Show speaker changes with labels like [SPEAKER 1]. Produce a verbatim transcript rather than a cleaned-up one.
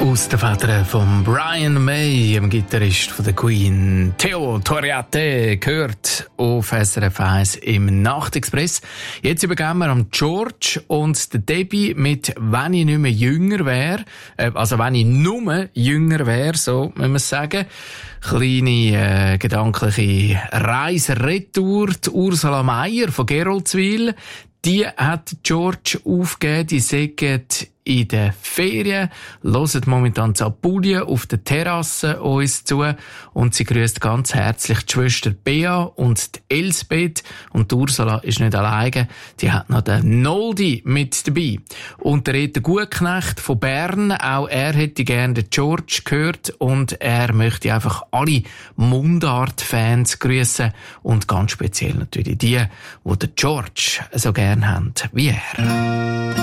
[SPEAKER 1] Aus der Feder von Brian May, dem Gitarrist von der Queen, Theo Toriate, gehört auf S R F eins im Nachtexpress. Jetzt übergeben wir an George und der Debbie mit «Wenn ich nicht mehr jünger wäre», äh, also «Wenn ich nur jünger wäre», so muss man sagen. Kleine äh, gedankliche Reise retour. Die Ursula Meier von Geroldswil, die hat George aufgegeben, die sagt in den Ferien, hört momentan zu Apulien auf der Terrasse uns zu und sie grüßt ganz herzlich die Schwester Bea und die Elsbeth. Und die Ursula ist nicht alleine, die hat noch den Noldi mit dabei. Und der Reto Gutknecht von Bern, auch er hätte gerne den George gehört und er möchte einfach alle Mundart-Fans grüßen und ganz speziell natürlich die, die den George so gerne haben wie er.